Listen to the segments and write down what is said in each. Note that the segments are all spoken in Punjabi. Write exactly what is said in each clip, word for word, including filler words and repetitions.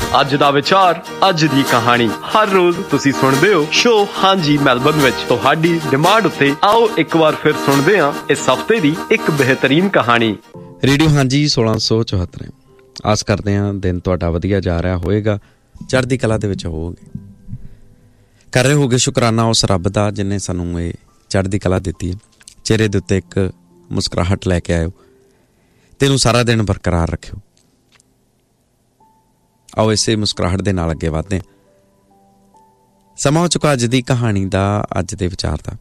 ਅੱਜ ਦਾ ਵਿਚਾਰ, ਅੱਜ ਦੀ ਕਹਾਣੀ। ਹਰ ਰੋਜ਼ ਤੁਸੀਂ ਸੁਣਦੇ ਹੋ ਸ਼ੋ ਹਾਂਜੀ ਮੈਲਬਨ ਵਿੱਚ। ਤੁਹਾਡੀ ਡਿਮਾਂਡ ਉੱਤੇ ਆਓ ਇੱਕ ਵਾਰ ਫਿਰ ਸੁਣਦੇ ਹਾਂ ਇਸ ਹਫ਼ਤੇ ਦੀ ਇੱਕ ਬਿਹਤਰੀਨ ਕਹਾਣੀ। ਰੇਡੀਓ ਹਾਂਜੀ ਸੋਲਾਂ ਸੌ ਚੁਹੱਤਰ। ਆਸ ਕਰਦੇ ਹਾਂ ਦਿਨ ਤੁਹਾਡਾ ਵਧੀਆ ਜਾ ਰਿਹਾ ਹੋਏਗਾ, ਚੜ੍ਹਦੀ ਕਲਾ ਦੇ ਵਿੱਚ ਹੋਵੋਗੇ। ਕਰ ਰਹੇ ਹੋਗੇ ਸ਼ੁਕਰਾਨਾ ਉਸ ਰੱਬ ਦਾ ਜਿਹਨੇ ਸਾਨੂੰ ਇਹ ਚੜ੍ਹਦੀ ਕਲਾ ਦਿੱਤੀ ਹੈ। ਚਿਹਰੇ ਦੇ ਉੱਤੇ ਇੱਕ ਮੁਸਕਰਾਹਟ ਲੈ ਕੇ ਆਇਓ ਤੇ ਇਹਨੂੰ ਸਾਰਾ ਦਿਨ ਬਰਕਰਾਰ ਰੱਖਿਓ। ਆਓ ਇਸੇ ਮੁਸਕਰਾਹਟ ਦੇ ਨਾਲ ਅੱਗੇ ਵੱਧਦੇ ਹਾਂ। ਸਮਾਂ ਹੋ ਚੁੱਕਾ ਅੱਜ ਦੀ ਕਹਾਣੀ ਦਾ, ਅੱਜ ਦੇ ਵਿਚਾਰ ਦਾ।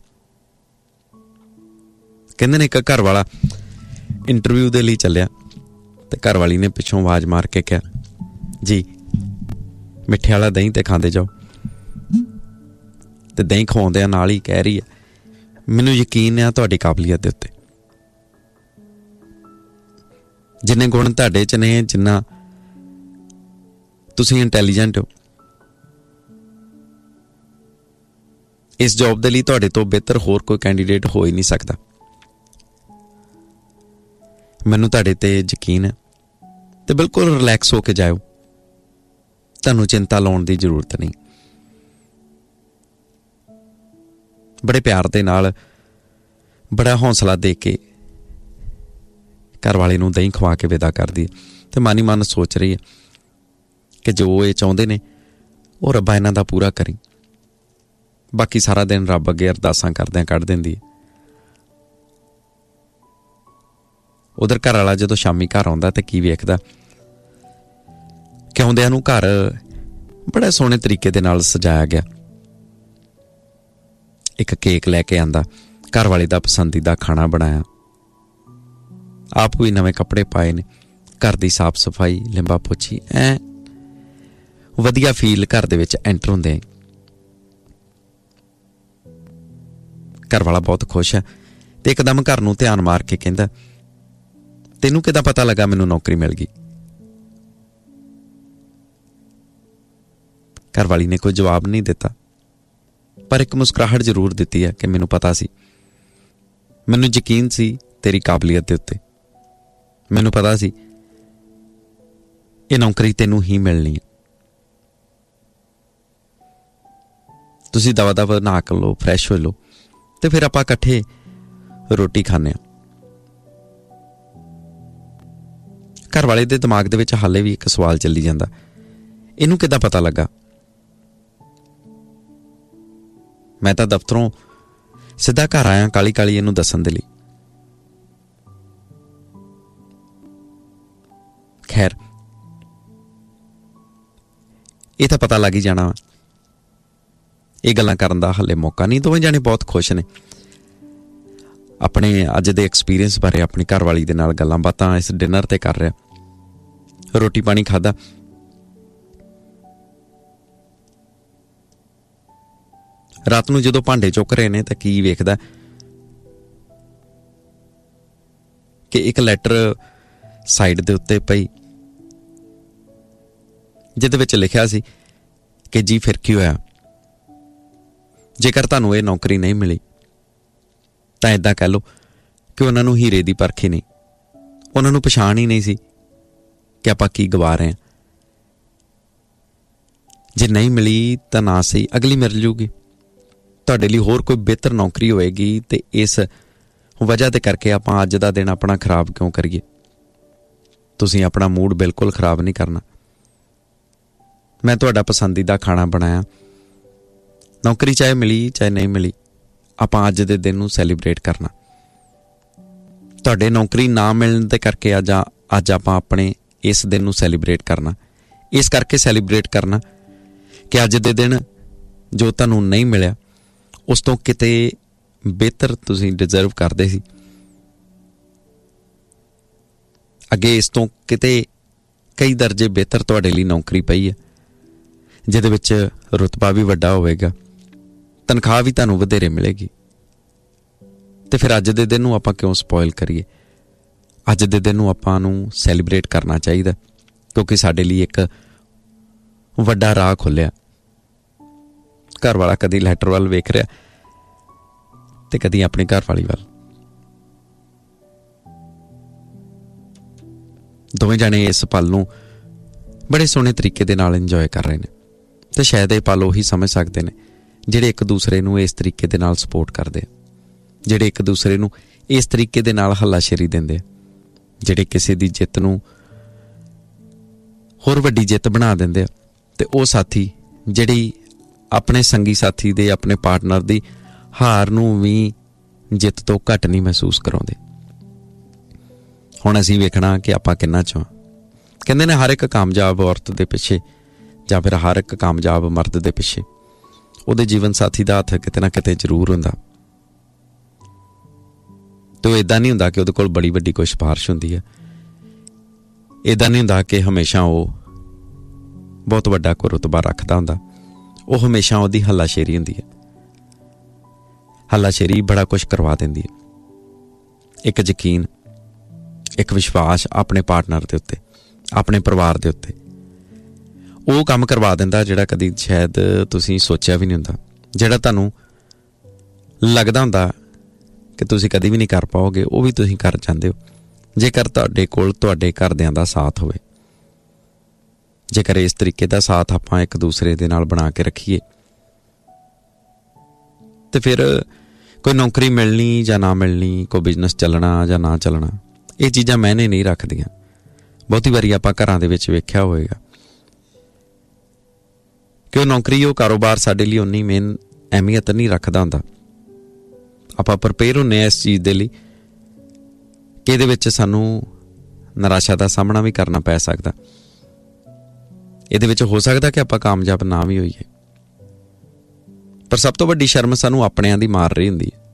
ਕਹਿੰਦੇ ਨੇ ਇੱਕ ਘਰ ਵਾਲਾ ਇੰਟਰਵਿਊ ਦੇ ਲਈ ਚੱਲਿਆ ਤੇ ਘਰ ਵਾਲੀ ਨੇ ਪਿੱਛੋਂ ਆਵਾਜ਼ ਮਾਰ ਕੇ ਕਿਹਾ, ਜੀ ਮਿੱਠੇ ਵਾਲਾ ਦਹੀਂ ਤੇ ਖਾਂਦੇ ਜਾਓ। ਤੇ ਦਹੀਂ ਖਵਾਉਂਦਿਆਂ ਨਾਲ ਹੀ ਕਹਿ ਰਹੀ ਹੈ, ਮੈਨੂੰ ਯਕੀਨ ਹੈ ਤੁਹਾਡੀ ਕਾਬਲੀਅਤ ਦੇ ਉੱਤੇ। ਜਿੰਨੇ ਗੁਣ ਤੁਹਾਡੇ 'ਚ ਨੇ, ਜਿੰਨਾ ਤੁਸੀਂ ਇੰਟੈਲੀਜੈਂਟ ਹੋ, ਇਸ ਜੋਬ ਦੇ ਲਈ ਤੁਹਾਡੇ ਤੋਂ ਬਿਹਤਰ ਹੋਰ ਕੋਈ ਕੈਂਡੀਡੇਟ ਹੋ ਹੀ ਨਹੀਂ ਸਕਦਾ। ਮੈਨੂੰ ਤੁਹਾਡੇ ਤੇ ਯਕੀਨ ਹੈ ਤੇ ਬਿਲਕੁਲ ਰਿਲੈਕਸ ਹੋ ਕੇ ਜਾਇਓ, ਤੁਹਾਨੂੰ ਚਿੰਤਾ ਲਾਉਣ ਦੀ ਜ਼ਰੂਰਤ ਨਹੀਂ। ਬੜੇ ਪਿਆਰ ਦੇ ਨਾਲ, ਬੜਾ ਹੌਸਲਾ ਦੇ ਕੇ ਘਰ ਵਾਲੇ ਨੂੰ ਦਹੀਂ ਖਵਾ ਕੇ ਵਿਦਾ ਕਰਦੀ ਹੈ ਤੇ ਮਨ ਹੀ ਮਨ ਸੋਚ ਰਹੀ ਹੈ ਕਿ ਜੋ ਇਹ ਚਾਹੁੰਦੇ ਨੇ ਉਹ ਰੱਬਾ ਇਹਨਾਂ ਦਾ ਪੂਰਾ ਕਰੀ। ਬਾਕੀ ਸਾਰਾ ਦਿਨ ਰੱਬ ਅੱਗੇ ਅਰਦਾਸਾਂ ਕਰਦਿਆਂ ਕੱਢ ਦਿੰਦੀ ਹੈ। ਉਧਰ ਘਰ ਵਾਲਾ ਜਦੋਂ ਸ਼ਾਮੀ ਘਰ ਆਉਂਦਾ ਤੇ ਕੀ ਵੇਖਦਾ ਕਿ ਆਉਂਦਿਆਂ ਨੂੰ ਘਰ ਬੜੇ ਸੋਹਣੇ ਤਰੀਕੇ ਦੇ ਨਾਲ ਸਜਾਇਆ ਗਿਆ। ਇੱਕ ਕੇਕ ਲੈ ਕੇ ਆਂਦਾ, ਘਰ ਵਾਲੇ ਦਾ ਪਸੰਦੀਦਾ ਖਾਣਾ ਬਣਾਇਆ, ਆਪ ਵੀ ਨਵੇਂ ਕੱਪੜੇ ਪਾਏ ਨੇ, ਘਰ ਦੀ ਸਾਫ਼ ਸਫਾਈ, ਲਿੰਬਾ ਪੋਛੀ, ਐ ਵਧੀਆ ਫੀਲ ਘਰ ਦੇ ਵਿੱਚ ਐਂਟਰ ਹੁੰਦੇ। ਘਰ ਵਾਲਾ ਬਹੁਤ ਖੁਸ਼ ਹੈ ਤੇ ਇੱਕਦਮ ਘਰ ਨੂੰ ਧਿਆਨ ਮਾਰ ਕੇ ਕਹਿੰਦਾ, ਤੈਨੂੰ ਕਿੱਦਾਂ ਪਤਾ ਲੱਗਾ ਮੈਨੂੰ ਨੌਕਰੀ ਮਿਲ ਗਈ? ਘਰ ਵਾਲੀ ਨੇ ਕੋਈ ਜਵਾਬ ਨਹੀਂ ਦਿੱਤਾ, ਪਰ ਇੱਕ ਮੁਸਕਰਾਹਟ ਜ਼ਰੂਰ ਦਿੱਤੀ ਹੈ ਕਿ ਮੈਨੂੰ ਪਤਾ ਸੀ, ਮੈਨੂੰ ਯਕੀਨ ਸੀ ਤੇਰੀ ਕਾਬਲੀਅਤ ਦੇ ਉੱਤੇ, ਮੈਨੂੰ ਪਤਾ ਸੀ ਇਹ ਨੌਕਰੀ ਤੈਨੂੰ ਹੀ ਮਿਲਣੀ ਹੈ। ਤੁਸੀਂ ਦਵਾ ਦਵਾ ਨਹਾ ਕੇ ਲਓ, ਫਰੈਸ਼ ਹੋ ਲਓ ਤੇ ਫਿਰ ਆਪਾਂ ਇਕੱਠੇ ਰੋਟੀ ਖਾਂਦੇ ਹਾਂ। ਘਰ ਵਾਲੇ ਦੇ ਦਿਮਾਗ ਦੇ ਵਿੱਚ ਹਾਲੇ ਵੀ ਇੱਕ ਸਵਾਲ ਚੱਲੀ ਜਾਂਦਾ, ਇਹਨੂੰ ਕਿੱਦਾਂ ਪਤਾ ਲੱਗਾ? ਮੈਂ ਤਾਂ ਦਫ਼ਤਰੋਂ ਸਿੱਧਾ ਘਰ ਆਇਆ ਕਾਲੀ ਕਾਲੀ ਇਹਨੂੰ ਦੱਸਣ ਦੇ ਲਈ। ਖੈਰ, ਇਹ ਤਾਂ ਪਤਾ ਲੱਗ ਹੀ ਜਾਣਾ, ਇਹ ਗੱਲਾਂ ਕਰਨ ਦਾ ਹਾਲੇ ਮੌਕਾ ਨਹੀਂ। ਦੋਵੇਂ ਜਾਣੇ ਬਹੁਤ ਖੁਸ਼ ਨੇ ਆਪਣੇ ਅੱਜ ਦੇ ਐਕਸਪੀਰੀਅੰਸ ਬਾਰੇ, ਆਪਣੀ ਘਰਵਾਲੀ ਦੇ ਨਾਲ ਗੱਲਾਂ ਬਾਤਾਂ ਇਸ ਡਿਨਰ ਤੇ ਕਰ ਰਿਹਾ। ਰੋਟੀ ਪਾਣੀ ਖਾਧਾ, ਰਾਤ ਨੂੰ ਜਦੋਂ ਭਾਂਡੇ ਚੁੱਕ ਰਹੇ ਨੇ ਤਾਂ ਕੀ ਵੇਖਦਾ ਕਿ ਇੱਕ ਲੈਟਰ ਸਾਈਡ ਦੇ ਉੱਤੇ ਪਈ, ਜਿਹਦੇ ਵਿੱਚ ਲਿਖਿਆ ਸੀ ਕਿ ਜੀ ਫਿਰ ਕੀ ਹੋਇਆ, ਜੇਕਰ ਤੁਹਾਨੂੰ ਇਹ ਨੌਕਰੀ ਨਹੀਂ ਮਿਲੀ ਤਾਂ ਏਦਾਂ ਕਹਿ ਲਓ ਕਿ ਉਹਨਾਂ ਨੂੰ ਹੀਰੇ ਦੀ ਪਰਖ ਹੀ ਨਹੀਂ, ਉਹਨਾਂ ਨੂੰ ਪਛਾਣ ਹੀ ਨਹੀਂ ਸੀ ਕਿ ਆਪਾਂ ਕੀ ਗਵਾ ਰਹੇ ਹਾਂ। ਜੇ ਨਹੀਂ ਮਿਲੀ ਤਾਂ ਨਾ ਸਹੀ, ਅਗਲੀ ਮਿਲ ਜੂਗੀ, ਤੁਹਾਡੇ ਲਈ ਹੋਰ ਕੋਈ ਬਿਹਤਰ ਨੌਕਰੀ ਹੋਏਗੀ। ਤੇ ਇਸ ਵਜ੍ਹਾ ਦੇ ਕਰਕੇ ਆਪਾਂ ਅੱਜ ਦਾ ਦਿਨ ਆਪਣਾ ਖਰਾਬ ਕਿਉਂ ਕਰੀਏ? ਤੁਸੀਂ ਆਪਣਾ ਮੂਡ ਬਿਲਕੁਲ ਖਰਾਬ ਨਹੀਂ ਕਰਨਾ। ਮੈਂ ਤੁਹਾਡਾ ਪਸੰਦੀਦਾ ਖਾਣਾ ਬਣਾਇਆ, ਨੌਕਰੀ ਚਾਹੇ ਮਿਲੀ ਚਾਹੇ ਨਹੀਂ ਮਿਲੀ, ਆਪਾਂ ਅੱਜ ਦੇ ਦਿਨ ਨੂੰ ਸੈਲੀਬ੍ਰੇਟ ਕਰਨਾ। ਤੁਹਾਡੇ ਨੌਕਰੀ ਨਾ ਮਿਲਣ ਦੇ ਕਰਕੇ ਅੱਜ ਅੱਜ ਆਪਾਂ ਆਪਣੇ ਇਸ ਦਿਨ ਨੂੰ ਸੈਲੀਬ੍ਰੇਟ ਕਰਨਾ। ਇਸ ਕਰਕੇ ਸੈਲੀਬ੍ਰੇਟ ਕਰਨਾ ਕਿ ਅੱਜ ਦੇ ਦਿਨ ਜੋ ਤੁਹਾਨੂੰ ਨਹੀਂ ਮਿਲਿਆ ਉਸ ਤੋਂ ਕਿਤੇ ਬਿਹਤਰ ਤੁਸੀਂ ਡਿਜ਼ਰਵ ਕਰਦੇ ਸੀ। ਅੱਗੇ ਇਸ ਤੋਂ ਕਿਤੇ ਕਈ ਦਰਜੇ ਬਿਹਤਰ ਤੁਹਾਡੇ ਲਈ ਨੌਕਰੀ ਪਈ ਹੈ, ਜਿਹਦੇ ਵਿੱਚ ਰੁਤਬਾ ਵੀ ਵੱਡਾ ਹੋਵੇਗਾ, ਤਨਖਾਹ ਵੀ ਤੁਹਾਨੂੰ ਵਧੇਰੇ ਮਿਲੇਗੀ। ਤੇ ਫਿਰ ਅੱਜ ਦੇ ਦਿਨ ਨੂੰ ਆਪਾਂ ਕਿਉਂ ਸਪੋਇਲ ਕਰੀਏ? ਅੱਜ ਦੇ ਦਿਨ ਨੂੰ ਆਪਾਂ ਨੂੰ ਸੈਲੀਬ੍ਰੇਟ ਕਰਨਾ ਚਾਹੀਦਾ, ਕਿਉਂਕਿ ਸਾਡੇ ਲਈ ਇੱਕ ਵੱਡਾ ਰਾਹ ਖੁੱਲਿਆ। ਘਰ ਵਾਲਾ ਕਦੀ ਲੈਟਰ ਵੱਲ ਵੇਖ ਰਿਹਾ ਤੇ ਕਦੀ ਆਪਣੀ ਘਰ ਵਾਲੀ ਵੱਲ। ਦੋਵੇਂ ਜਾਣੇ ਇਸ ਪਲ ਨੂੰ ਬੜੇ ਸੋਹਣੇ ਤਰੀਕੇ ਦੇ ਨਾਲ ਇੰਜੋਏ ਕਰ ਰਹੇ ਨੇ। ਤੇ ਸ਼ਾਇਦ ਇਹ ਪਲ ਉਹੀ ਸਮਝ ਸਕਦੇ ਨੇ ਜਿਹੜੇ ਇੱਕ ਦੂਸਰੇ ਨੂੰ ਇਸ ਤਰੀਕੇ ਦੇ ਨਾਲ ਸਪੋਰਟ ਕਰਦੇ ਆ, ਜਿਹੜੇ ਇੱਕ ਦੂਸਰੇ ਨੂੰ ਇਸ ਤਰੀਕੇ ਦੇ ਨਾਲ ਹੱਲਾਸ਼ੇਰੀ ਦਿੰਦੇ ਆ, ਜਿਹੜੇ ਕਿਸੇ ਦੀ ਜਿੱਤ ਨੂੰ ਹੋਰ ਵੱਡੀ ਜਿੱਤ ਬਣਾ ਦਿੰਦੇ ਆ, ਤੇ ਉਹ ਸਾਥੀ ਜਿਹੜੀ ਆਪਣੇ ਸੰਗੀ ਸਾਥੀ ਦੇ, ਆਪਣੇ ਪਾਰਟਨਰ ਦੀ ਹਾਰ ਨੂੰ ਵੀ ਜਿੱਤ ਤੋਂ ਘੱਟ ਨਹੀਂ ਮਹਿਸੂਸ ਕਰਾਉਂਦੇ। ਹੁਣ ਅਸੀਂ ਵੇਖਣਾ ਕਿ ਆਪਾਂ ਕਿੰਨਾ ਚਾਹਾਂ। ਕਹਿੰਦੇ ਨੇ ਹਰ ਇੱਕ ਕਾਮਯਾਬ ਔਰਤ ਦੇ ਪਿੱਛੇ ਜਾਂ ਫਿਰ ਹਰ ਇੱਕ ਕਾਮਯਾਬ ਮਰਦ ਦੇ ਪਿੱਛੇ ਉਹਦੇ ਜੀਵਨ ਸਾਥੀ ਦਾ ਹੱਥ ਕਿਤੇ ਨਾ ਕਿਤੇ ਜ਼ਰੂਰ ਹੁੰਦਾ। ਤੇ ਉਹ ਇੱਦਾਂ ਨਹੀਂ ਹੁੰਦਾ ਕਿ ਉਹਦੇ ਕੋਲ ਬੜੀ ਵੱਡੀ ਕੋਈ ਸਿਫਾਰਿਸ਼ ਹੁੰਦੀ ਹੈ। ਇੱਦਾਂ ਨਹੀਂ ਹੁੰਦਾ ਕਿ ਹਮੇਸ਼ਾ ਉਹ ਬਹੁਤ ਵੱਡਾ ਕੋਈ ਰੁਤਬਾ ਰੱਖਦਾ ਹੁੰਦਾ। ਉਹ ਹਮੇਸ਼ਾ ਉਹਦੀ ਹੱਲਾਸ਼ੇਰੀ ਹੁੰਦੀ ਹੈ। ਹੱਲਾਸ਼ੇਰੀ ਬੜਾ ਕੁਛ ਕਰਵਾ ਦਿੰਦੀ ਹੈ। ਇੱਕ ਯਕੀਨ, ਇੱਕ ਵਿਸ਼ਵਾਸ ਆਪਣੇ ਪਾਰਟਨਰ ਦੇ ਉੱਤੇ, ਆਪਣੇ ਪਰਿਵਾਰ ਦੇ ਉੱਤੇ, ਉਹ ਕੰਮ ਕਰਵਾ ਦਿੰਦਾ ਜਿਹੜਾ ਕਦੀ ਸ਼ਾਇਦ ਤੁਸੀਂ ਸੋਚਿਆ ਵੀ ਨਹੀਂ ਹੁੰਦਾ, ਜਿਹੜਾ ਤੁਹਾਨੂੰ ਲੱਗਦਾ ਹੁੰਦਾ ਕਿ ਤੁਸੀਂ ਕਦੀ ਵੀ ਨਹੀਂ ਕਰ ਪਾਓਗੇ, ਉਹ ਵੀ ਤੁਸੀਂ ਕਰ ਜਾਂਦੇ ਹੋ ਜੇਕਰ ਤੁਹਾਡੇ ਕੋਲ ਤੁਹਾਡੇ ਘਰਦਿਆਂ ਦਾ ਸਾਥ ਹੋਵੇ। ਜੇਕਰ ਇਸ ਤਰੀਕੇ ਦਾ ਸਾਥ ਆਪਾਂ ਇੱਕ ਦੂਸਰੇ ਦੇ ਨਾਲ ਬਣਾ ਕੇ ਰੱਖੀਏ ਤੇ ਫਿਰ ਕੋਈ ਨੌਕਰੀ ਮਿਲਣੀ ਜਾਂ ਨਾ ਮਿਲਣੀ, ਕੋਈ ਬਿਜ਼ਨਸ ਚੱਲਣਾ ਜਾਂ ਨਾ ਚੱਲਣਾ, ਇਹ ਚੀਜ਼ਾਂ ਮਾਇਨੇ ਨਹੀਂ ਰੱਖਦੀਆਂ। ਬਹੁਤੀ ਵਾਰੀ ਆਪਾਂ ਘਰਾਂ ਦੇ ਵਿੱਚ ਵੇਖਿਆ ਹੋਵੇਗਾ ਕਿ ਉਹ ਨੌਕਰੀ, ਉਹ ਕਾਰੋਬਾਰ ਸਾਡੇ ਲਈ ਉਨੀ ਮੇਨ ਅਹਿਮੀਅਤ ਨਹੀਂ ਰੱਖਦਾ ਹੁੰਦਾ। ਆਪਾਂ ਪ੍ਰਪੇਅਰ ਹੁੰਦੇ ਹਾਂ ਇਸ ਚੀਜ਼ ਦੇ ਲਈ ਕਿ ਇਹਦੇ ਵਿੱਚ ਸਾਨੂੰ ਨਿਰਾਸ਼ਾ ਦਾ ਸਾਹਮਣਾ ਵੀ ਕਰਨਾ ਪੈ ਸਕਦਾ, ਇਹਦੇ ਵਿੱਚ ਹੋ ਸਕਦਾ ਕਿ ਆਪਾਂ ਕਾਮਯਾਬ ਨਾ ਵੀ ਹੋਈਏ। ਪਰ ਸਭ ਤੋਂ ਵੱਡੀ ਸ਼ਰਮ ਸਾਨੂੰ ਆਪਣਿਆਂ ਦੀ ਮਾਰ ਰਹੀ ਹੁੰਦੀ ਹੈ।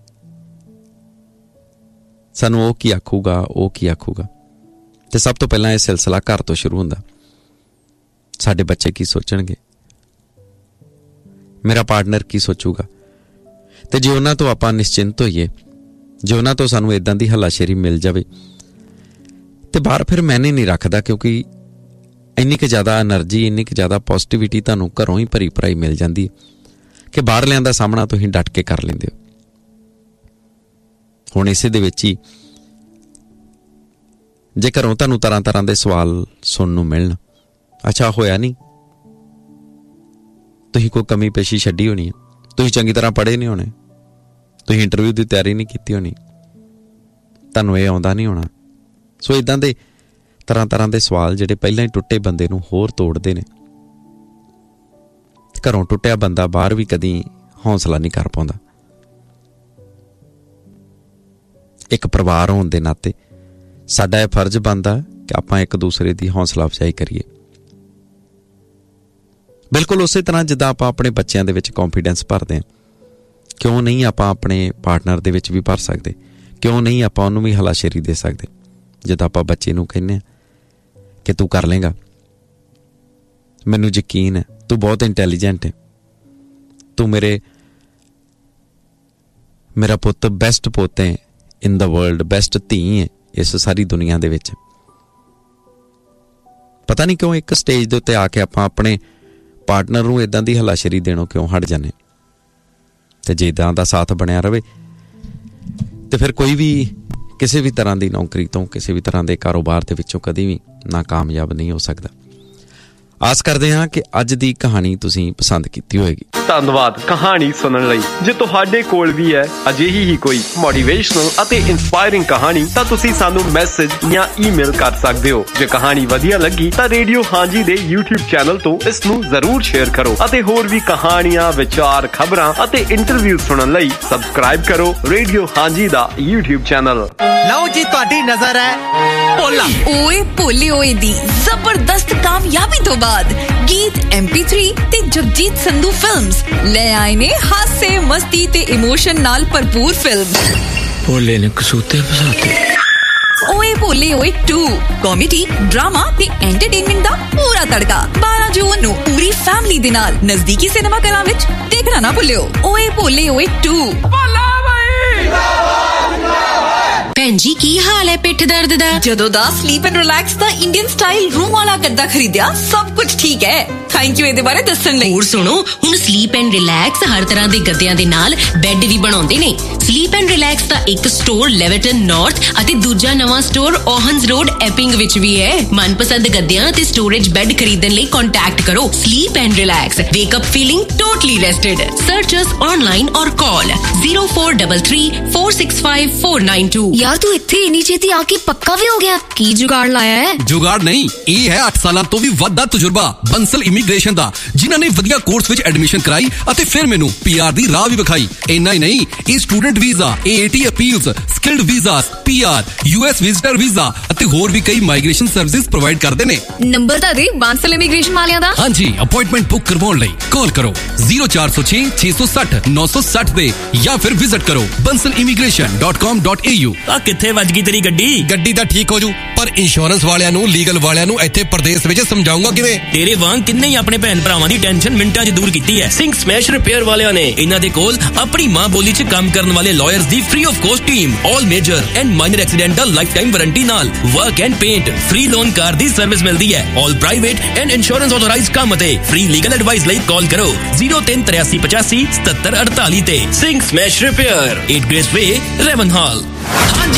ਸਾਨੂੰ ਉਹ ਕੀ ਆਖੂਗਾ, ਉਹ ਕੀ ਆਖੂਗਾ। ਤੇ ਸਭ ਤੋਂ ਪਹਿਲਾਂ ਇਹ ਸਿਲਸਿਲਾ ਘਰ ਤੋਂ ਸ਼ੁਰੂ ਹੁੰਦਾ। ਸਾਡੇ ਬੱਚੇ ਕੀ ਸੋਚਣਗੇ, ਮੇਰਾ ਪਾਰਟਨਰ ਕੀ ਸੋਚੂਗਾ। ਤੇ ਜੇ ਉਹਨਾਂ ਤੋਂ ਆਪਾਂ ਨਿਸ਼ਚਿੰਤ ਹੋਈਏ, ਜੇ ਉਹਨਾਂ ਤੋਂ ਸਾਨੂੰ ਇੱਦਾਂ ਦੀ ਹੱਲਾਸ਼ੇਰੀ ਮਿਲ ਜਾਵੇ ਤੇ ਬਾਹਰ ਫਿਰ ਮੈਨੇ ਨਹੀਂ ਰੱਖਦਾ, ਕਿਉਂਕਿ ਇੰਨੀ ਕੁ ਜ਼ਿਆਦਾ ਐਨਰਜੀ, ਇੰਨੀ ਕੁ ਜ਼ਿਆਦਾ ਪੋਜ਼ੀਟਿਵਿਟੀ ਤੁਹਾਨੂੰ ਘਰੋਂ ਹੀ ਭਰੀ ਭਰਾਈ ਮਿਲ ਜਾਂਦੀ ਹੈ ਕਿ ਬਾਹਰਲਿਆਂ ਦਾ ਸਾਹਮਣਾ ਤੁਸੀਂ ਡਟ ਕੇ ਕਰ ਲੈਂਦੇ ਹੋ। ਹੁਣ ਇਸੇ ਦੇ ਵਿੱਚ ਹੀ ਜੇ ਘਰੋਂ ਤੁਹਾਨੂੰ ਤਰ੍ਹਾਂ ਤਰ੍ਹਾਂ ਦੇ ਸਵਾਲ ਸੁਣਨ ਨੂੰ ਮਿਲਣ, ਅੱਛਾ ਹੋਇਆ ਨਹੀਂ, ਤੁਸੀਂ ਕੋਈ ਕਮੀ ਪੇਸ਼ੀ ਛੱਡੀ ਹੋਣੀ ਹੈ, ਤੁਸੀਂ ਚੰਗੀ ਤਰ੍ਹਾਂ ਪੜ੍ਹੇ ਨਹੀਂ ਹੋਣੇ, ਤੁਸੀਂ ਇੰਟਰਵਿਊ ਦੀ ਤਿਆਰੀ ਨਹੀਂ ਕੀਤੀ ਹੋਣੀ, ਤੁਹਾਨੂੰ ਇਹ ਆਉਂਦਾ ਨਹੀਂ ਹੋਣਾ। ਸੋ ਇੱਦਾਂ ਦੇ ਤਰ੍ਹਾਂ ਤਰ੍ਹਾਂ ਦੇ ਸਵਾਲ ਜਿਹੜੇ ਪਹਿਲਾਂ ਹੀ ਟੁੱਟੇ ਬੰਦੇ ਨੂੰ ਹੋਰ ਤੋੜਦੇ ਨੇ। ਘਰੋਂ ਟੁੱਟਿਆ ਬੰਦਾ ਬਾਹਰ ਵੀ ਕਦੀ ਹੌਸਲਾ ਨਹੀਂ ਕਰ ਪਾਉਂਦਾ। ਇੱਕ ਪਰਿਵਾਰ ਹੋਣ ਦੇ ਨਾਤੇ ਸਾਡਾ ਇਹ ਫਰਜ਼ ਬਣਦਾ ਕਿ ਆਪਾਂ ਇੱਕ ਦੂਸਰੇ ਦੀ ਹੌਸਲਾ ਅਫਜ਼ਾਈ ਕਰੀਏ। ਬਿਲਕੁਲ ਉਸੇ ਤਰ੍ਹਾਂ ਜਿੱਦਾਂ ਆਪਾਂ ਆਪਣੇ ਬੱਚਿਆਂ ਦੇ ਵਿੱਚ ਕੌਨਫੀਡੈਂਸ ਭਰਦੇ ਹਾਂ, ਕਿਉਂ ਨਹੀਂ ਆਪਾਂ ਆਪਣੇ ਪਾਰਟਨਰ ਦੇ ਵਿੱਚ ਵੀ ਭਰ ਸਕਦੇ? ਕਿਉਂ ਨਹੀਂ ਆਪਾਂ ਉਹਨੂੰ ਵੀ ਹੱਲਾਸ਼ੇਰੀ ਦੇ ਸਕਦੇ? ਜਿੱਦਾਂ ਆਪਾਂ ਬੱਚੇ ਨੂੰ ਕਹਿੰਦੇ ਹਾਂ ਕਿ ਤੂੰ ਕਰ ਲੇਗਾ, ਮੈਨੂੰ ਯਕੀਨ ਹੈ, ਤੂੰ ਬਹੁਤ ਇੰਟੈਲੀਜੈਂਟ ਹੈ, ਤੂੰ ਮੇਰੇ ਮੇਰਾ ਪੁੱਤ ਬੈਸਟ ਪੁੱਤ ਹੈ ਇਨ ਦਾ ਵਰਲਡ, ਬੈਸਟ ਧੀ ਹੈ ਇਸ ਸਾਰੀ ਦੁਨੀਆ ਦੇ ਵਿੱਚ। ਪਤਾ ਨਹੀਂ ਕਿਉਂ ਇੱਕ ਸਟੇਜ ਦੇ ਉੱਤੇ ਆ ਕੇ ਆਪਾਂ ਆਪਣੇ ਪਾਰਟਨਰ ਨੂੰ ਇੱਦਾਂ ਦੀ ਹੱਲਾਸ਼ੇਰੀ ਦੇਣੋਂ ਕਿਉਂ ਹਟ ਜਾਂਦੇ। ਤੇ ਜੇ ਇੱਦਾਂ ਦਾ ਸਾਥ ਬਣਿਆ ਰਵੇ ਤੇ ਫਿਰ ਕੋਈ ਵੀ ਕਿਸੇ ਵੀ ਤਰ੍ਹਾਂ ਦੀ ਨੌਕਰੀ ਤੋਂ, ਕਿਸੇ ਵੀ ਤਰ੍ਹਾਂ ਦੇ ਕਾਰੋਬਾਰ ਦੇ ਵਿੱਚੋਂ ਕਦੀ ਵੀ ਨਾਕਾਮਯਾਬ ਨਹੀਂ ਹੋ ਸਕਦਾ। ਆਸ ਕਰਦੇ ਹਾਂ ਕਿ ਅੱਜ ਦੀ ਕਹਾਣੀ ਤੁਸੀਂ ਪਸੰਦ ਕੀਤੀ ਹੋਵੇਗੀ। ਧੰਨਵਾਦ ਕਹਾਣੀ ਸੁਣਨ ਲਈ। ਜੇ ਤੁਹਾਡੇ ਕੋਲ ਵੀ ਹੈ ਅਜਿਹੀ ਹੀ ਕੋਈ ਮੋਟੀਵੇਸ਼ਨਲ ਅਤੇ ਇਨਸਪਾਇਰਿੰਗ ਕਹਾਣੀ ਤਾਂ ਤੁਸੀਂ ਸਾਨੂੰ ਮੈਸੇਜ ਜਾਂ ਈਮੇਲ ਕਰ ਸਕਦੇ ਹੋ। ਜੇ ਕਹਾਣੀ ਵਧੀਆ ਲੱਗੀ ਤਾਂ ਰੇਡੀਓ ਹਾਂਜੀ ਦੇ YouTube ਚੈਨਲ ਤੋਂ ਇਸ ਨੂੰ ਜ਼ਰੂਰ ਸ਼ੇਅਰ ਕਰੋ ਅਤੇ ਹੋਰ ਵੀ ਕਹਾਣੀਆਂ, ਵਿਚਾਰ, ਖਬਰਾਂ ਅਤੇ ਇੰਟਰਵਿਊ ਸੁਣਨ ਲਈ ਸਬਸਕ੍ਰਾਈਬ ਕਰੋ ਰੇਡੀਓ ਹਾਂਜੀ ਦਾ YouTube ਚੈਨਲ। ਲਓ ਜੀ ਤੁਹਾਡੀ ਨਜ਼ਰ ਹੈ ਭੋਲਾ ਓਏ ਭੋਲੇ ਓਏ ਦੀ ਜ਼ਬਰਦਸਤ ਕਾਮਯਾਬੀ ਤੋਂ ਬਾਅਦ ਗੀਤ ਐਮ ਪੀ ਥ੍ਰੀ ਤੇ ਜਗਜੀਤ ਸੰਧੂ ਫਿਲਮਸ ਲੈ ਆਏ ਨੇ ਹਾਸੇ, ਮਸਤੀ ਤੇ ਇਮੋਸ਼ਨ ਨਾਲ ਭਰਪੂਰ ਫਿਲਮ ਭੋਲੇ ਨੇ ਕਸੂਤੇ ਫਸਾਤੇ। ਓਏ ਭੋਲੇ ਓਏ ਟੂ ਕਾਮੇਡੀ, ਡਰਾਮਾ ਤੇ ਐਂਟਰਟੇਨਮੈਂਟ ਦਾ ਪੂਰਾ ਤੜਕਾ ਬਾਰਾਂ ਜੂਨ ਨੂੰ ਪੂਰੀ ਫੈਮਿਲੀ ਦੇ ਨਾਲ ਨਜ਼ਦੀਕੀ ਸਿਨੇਮਾ ਘਰਾਂ ਵਿੱਚ ਦੇਖਣਾ ਨਾ ਭੁੱਲਿਓ। ਓਏ ਭੋਲੇ ਓਏ ਟੂ। ਭੈਣ ਜੀ ਕੀ ਹਾਲ ਹੈ ਪਿੱਠ ਦਰਦ ਦਾ? ਜਦੋਂ ਦਾ sleep and relax the Indian style room ਵਾਲਾ ਗੱਦਾ ਖਰੀਦਿਆ ਸਭ ਕੁਝ ਠੀਕ ਹੈ। ਥੈਂਕ ਯੂ ਇਹਦੇ ਬਾਰੇ ਦੱਸਣ ਲਈ। ਹੋਰ ਸੁਣੋ, ਹੁਣ ਸਲੀਪ ਐਂਡ ਰਿਲੈਕਸ ਹਰ ਤਰ੍ਹਾਂ ਦੇ ਗੱਦਿਆਂ ਦੇ ਨਾਲ ਬੈੱਡ ਵੀ ਬਣਾਉਂਦੇ ਨੇ। ਸਲੀਪ ਐਂਡ ਰਿਲੈਕਸ ਦਾ ਇੱਕ ਸਟੋਰ ਲੈਵਰਟਨ ਨਾਰਥ ਅਤੇ ਦੂਜਾ ਨਵਾਂ ਸਟੋਰ ਓਹਨਸ ਰੋਡ ਐਪਿੰਗ ਵਿੱਚ ਵੀ ਹੈ। ਮਨਪਸੰਦ ਗੱਦਿਆਂ ਤੇ ਸਟੋਰੇਜ ਬੈੱਡ ਖਰੀਦਣ ਲਈ ਕੰਟੈਕਟ ਕਰੋ sleep and relax. ਵੇਕ up feeling totally ਰੈਸਟਡ। Search us online ਔਰ ਕਾਲ zero four three three four six five four nine two। ਯਾਰ ਤੂੰ ਇੱਥੇ ਇੰਨੀ ਛੇਤੀ ਆ ਕੇ ਪੱਕਾ ਵੀ ਹੋ ਗਿਆ? ਕੀ ਜੁਗਾੜ ਲਾਇਆ ਹੈ? ਜੁਗਾੜ ਨਹੀਂ, ਇਹ ਹੈ ਅੱਠ ਸਾਲਾਂ ਤੋਂ ਵੀ ਵੱਧ ਦਾ ਤਜਰਬਾ ਬੰਸਲ ਇਮੀਗ੍ਰੇਸ਼ਨ ਦਾ, ਜਿਨ੍ਹਾਂ ਨੇ ਵਧੀਆ ਕੋਰਸ ਵਿੱਚ ਐਡਮਿਸ਼ਨ ਕਰਾਈ ਅਤੇ ਫਿਰ ਮੈਨੂੰ ਪੀਆਰ ਦੀ ਰਾਹ ਵੀ ਵਿਖਾਈ। ਇੰਨਾ ਹੀ ਨਹੀਂ, ਇਹ student visa, A A T appeals, skilled visas, PR, US visitor visa ਅਤੇ ਹੋਰ ਵੀ ਕਈ ਮਾਈਗ੍ਰੇਸ਼ਨ ਸਰਵਿਸਿਜ਼ ਪ੍ਰੋਵਾਈਡ ਕਰਦੇ ਨੇ। ਨੰਬਰ ਤਾਂ ਦੇ ਬਾਂਸਲ ਇਮੀਗ੍ਰੇਸ਼ਨ ਵਾਲਿਆਂ ਦਾ। ਹਾਂਜੀ, ਅਪਾਇੰਟਮੈਂਟ ਬੁੱਕ ਕਰਵਾਉਣ ਲਈ ਕਾਲ ਕਰੋ zero four zero six six six zero nine six zero ਤੇ ਜਾਂ ਫਿਰ ਵਿਜ਼ਿਟ ਕਰੋ bansal immigration dot com dot a u। ਆ ਕਿੱਥੇ ਵੱਜ ਗਈ ਤੇਰੀ ਗੱਡੀ? ਗੱਡੀ ਤਾਂ ਠੀਕ ਹੋ ਜੂ, ਪਰ ਇੰਸ਼ੋਰੈਂਸ ਵਾਲਿਆਂ ਨੂੰ, ਲੀਗਲ ਵਾਲਿਆਂ ਨੂੰ ਇੱਥੇ ਪ੍ਰਦੇਸ਼ ਵਿੱਚ ਸਮਝਾਉਂਗਾ ਕਿਵੇਂ? ਤੇਰੇ ਵਾਂਗ ਕਿੰਨੇ ਹੀ ਆਪਣੇ ਭੈਣ ਭਰਾਵਾਂ ਦੀ ਟੈਨਸ਼ਨ ਮਿੰਟਾਂ 'ਚ ਦੂਰ ਕੀਤੀ ਹੈ ਸਿੰਘ ਸਮੈਸ਼ ਰਿਪੇਅਰ ਵਾਲਿਆਂ ਨੇ। ਇਹਨਾਂ ਦੇ ਕੋਲ ਆਪਣੀ ਮਾਂ ਬੋਲੀ 'ਚ ਕੰਮ ਕਰਨ ਵਾਲੇ lawyers the free of cost team, all major and minor accidental life time warranty ਨਾਲ work and paint, free loan car the service ਮਿਲਦੀ ਹੈ। ਆਲ ਪ੍ਰਾਈਵੇਟ ਐਂਡ ਇੰਸ਼ੋਰੈਂਸ ਆਥੋਰਾਈਜ਼ਡ ਕੰਮ ਅਤੇ ਫ੍ਰੀ ਲੀਗਲ ਐਡਵਾਈਸ ਲਈ ਕਾਲ ਕਰੋ zero three three eight five eight seven seven eight eight ਤੇ Singh smash repair, eight grace ਵੇ, ਰੈਵਨ ਹਾਲ।